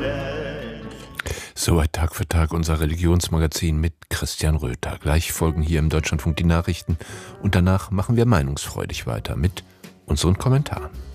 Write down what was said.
Soweit Tag für Tag unser Religionsmagazin mit Christian Röther. Gleich folgen hier im Deutschlandfunk die Nachrichten und danach machen wir meinungsfreudig weiter mit unseren Kommentaren.